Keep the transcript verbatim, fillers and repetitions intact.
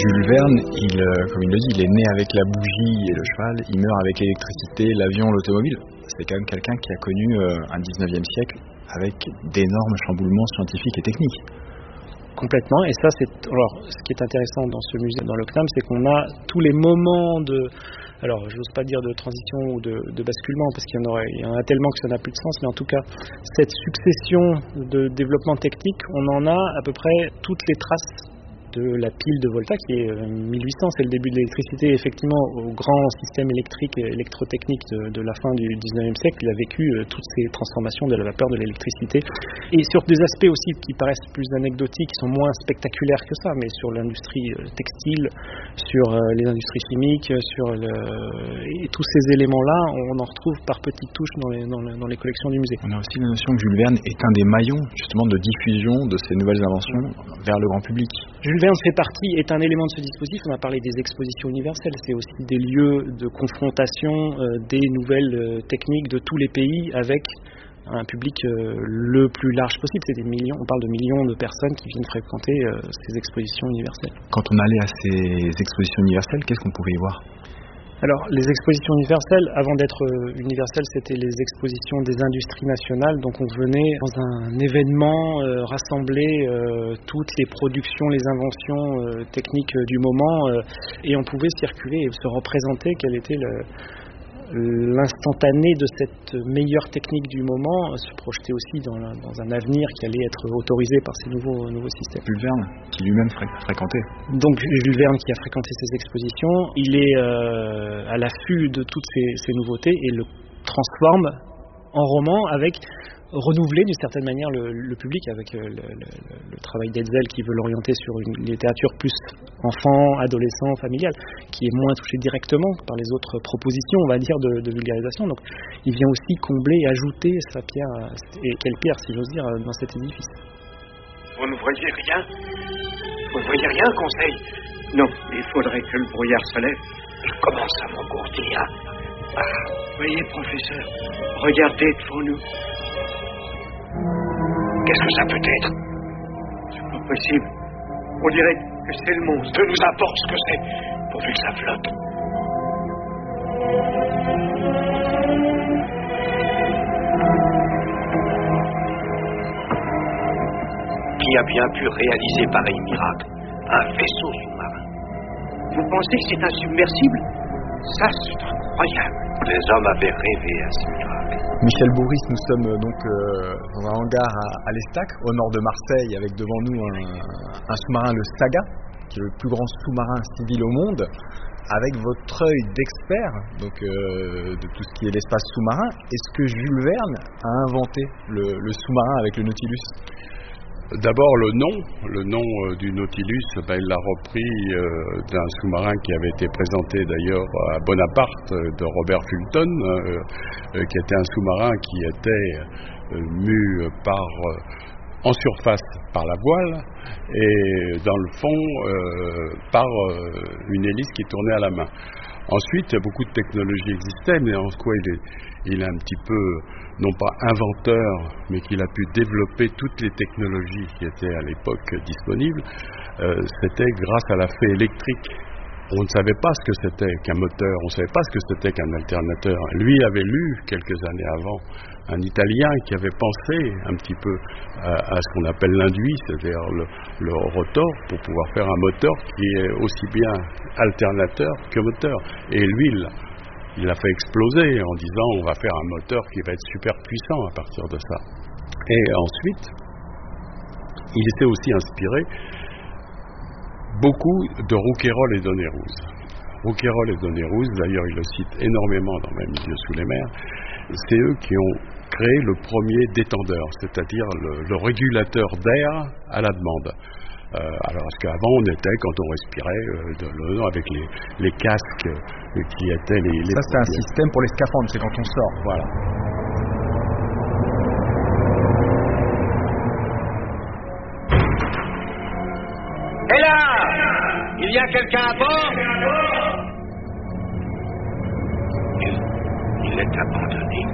Jules Verne, il, euh, comme il le dit, il est né avec la bougie et le cheval, il meurt avec l'électricité, l'avion, l'automobile. C'est quand même quelqu'un qui a connu euh, un dix-neuvième siècle avec d'énormes chamboulements scientifiques et techniques. Complètement, et ça c'est alors ce qui est intéressant dans ce musée, dans le C N A M, c'est qu'on a tous les moments de, alors je n'ose pas dire de transition ou de, de basculement parce qu'il y en aurait, il y en a tellement que ça n'a plus de sens, mais en tout cas cette succession de développement technique, on en a à peu près toutes les traces de la pile de Volta qui est mille huit cents, c'est le début de l'électricité. Effectivement, au grand système électrique et électrotechnique de, de la fin du dix-neuvième siècle, il a vécu euh, toutes ces transformations de la vapeur, de l'électricité, et sur des aspects aussi qui paraissent plus anecdotiques, qui sont moins spectaculaires que ça, mais sur l'industrie euh, textile, sur euh, les industries chimiques, sur le... et tous ces éléments-là, on en retrouve par petites touches dans les, dans, les, dans les collections du musée. On a aussi la notion que Jules Verne est un des maillons justement de diffusion de ces nouvelles inventions vers le grand public. Jules Verne fait partie, est un élément de ce dispositif. On a parlé des expositions universelles, c'est aussi des lieux de confrontation euh, des nouvelles euh, techniques de tous les pays avec un public euh, le plus large possible. C'est des millions, on parle de millions de personnes qui viennent fréquenter euh, ces expositions universelles. Quand on allait à ces expositions universelles, qu'est-ce qu'on pouvait y voir ? Alors, les expositions universelles, avant d'être euh, universelles, c'était les expositions des industries nationales. Donc, on venait dans un événement euh, rassembler euh, toutes les productions, les inventions euh, techniques euh, du moment, euh, et on pouvait circuler et se représenter quel était le, l'instantané de cette meilleure technique du moment, se projeter aussi dans, la, dans un avenir qui allait être autorisé par ces nouveaux, nouveaux systèmes. Jules Verne, qui lui-même fré- fréquentait. Donc Jules Verne qui a fréquenté ces expositions, il est euh, à l'affût de toutes ces, ces nouveautés et le transforme en roman avec renouveler d'une certaine manière le, le public avec le, le, le travail d'Hetzel qui veut l'orienter sur une littérature plus enfant, adolescent, familiale, qui est moins touchée directement par les autres propositions, on va dire, de, de vulgarisation. Donc il vient aussi combler et ajouter sa pierre, et quelle pierre si j'ose dire, dans cet édifice. Vous ne voyez rien? Vous ne voyez rien, Conseil? Non, il faudrait que le brouillard se lève. Je commence à m'engourdir. Ah, voyez, professeur, regardez devant nous. Qu'est-ce que ça peut être? C'est pas possible. On dirait que c'est le monstre. Peu nous importe ce que c'est, pourvu que ça flotte. Qui a bien pu réaliser pareil miracle? Un vaisseau sous-marin. Vous pensez que c'est insubmersible? Ça, c'est incroyable. Les hommes avaient rêvé à ce miracle. Michel Bourris, nous sommes donc euh, dans un hangar à, à l'Estac, au nord de Marseille, avec devant nous un, un sous-marin, le Saga, qui est le plus grand sous-marin civil au monde, avec votre œil d'expert donc, euh, de tout ce qui est l'espace sous-marin. Est-ce que Jules Verne a inventé le, le sous-marin avec le Nautilus ? D'abord le nom, le nom euh, du Nautilus, ben, il l'a repris euh, d'un sous-marin qui avait été présenté d'ailleurs à Bonaparte euh, de Robert Fulton, euh, euh, qui était un sous-marin qui était euh, mu par euh, en surface par la voile et dans le fond euh, par euh, une hélice qui tournait à la main. Ensuite, beaucoup de technologies existaient, mais en quoi il est, il est un petit peu, non pas inventeur, mais qu'il a pu développer toutes les technologies qui étaient à l'époque disponibles, euh, c'était grâce à la fée électrique. On ne savait pas ce que c'était qu'un moteur, on ne savait pas ce que c'était qu'un alternateur. Lui avait lu, quelques années avant, un Italien qui avait pensé un petit peu à, à ce qu'on appelle l'induit, c'est-à-dire le, le rotor, pour pouvoir faire un moteur qui est aussi bien alternateur que moteur. Et lui, il, il l'a fait exploser en disant on va faire un moteur qui va être super puissant à partir de ça. Et ensuite, il était aussi inspiré beaucoup de Rouquayrol et d'Honnerouz. Rouquayrol et d'Honnerouz, d'ailleurs il le cite énormément dans Mes milieux sous les mers, c'est eux qui ont créé le premier détendeur, c'est-à-dire le, le régulateur d'air à la demande. Euh, alors parce qu'avant on était, quand on respirait, euh, de l'eau avec les, les casques euh, qui étaient les... les Ça c'est un système pour les scaphandres, c'est quand on sort. Voilà. Et là, il y a quelqu'un à bord? Il, il est abandonné.